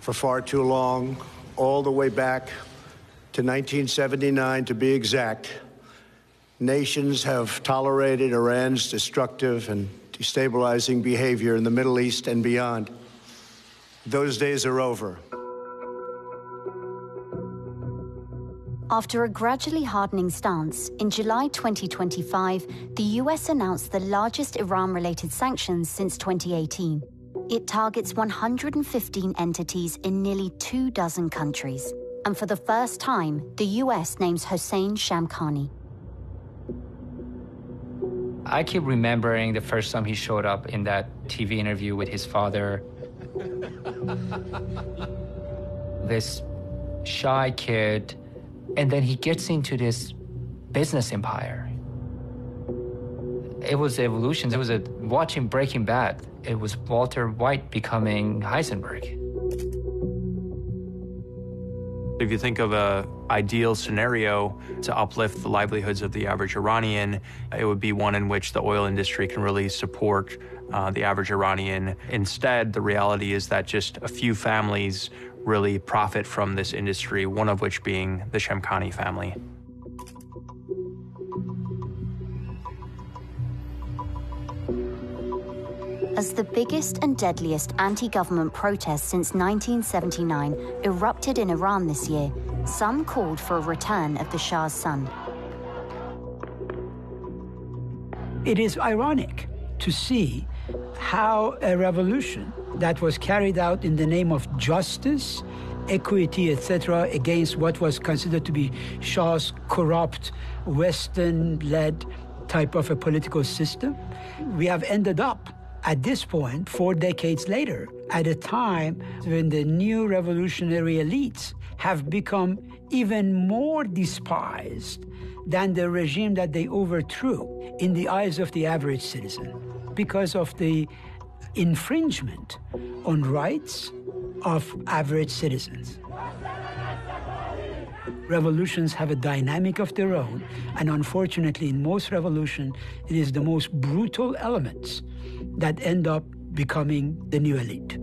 for far too long, all the way back to 1979 to be exact, nations have tolerated Iran's destructive and destabilizing behavior in the Middle East and beyond. Those days are over. After a gradually hardening stance, in July 2025, the US announced the largest Iran-related sanctions since 2018. It targets 115 entities in nearly 24 countries. And for the first time, the US names Hossein Shamkhani. I keep remembering the first time he showed up in that TV interview with his father. This shy kid, and then he gets into this business empire. It was evolution. It was watching Breaking Bad. It was Walter White becoming Heisenberg. If you think of an ideal scenario to uplift the livelihoods of the average Iranian, it would be one in which the oil industry can really support the average Iranian. Instead, the reality is that just a few families really profit from this industry, one of which being the Shamkhani family. As the biggest and deadliest anti-government protests since 1979 erupted in Iran this year, some called for a return of the Shah's son. It is ironic to see how a revolution that was carried out in the name of justice, equity, etc., against what was considered to be Shah's corrupt, Western-led type of a political system, we have ended up at this point, 4 decades later, at a time when the new revolutionary elites have become even more despised than the regime that they overthrew in the eyes of the average citizen because of the infringement on rights of average citizens. Revolutions have a dynamic of their own, and unfortunately, in most revolutions, it is the most brutal elements that end up becoming the new elite.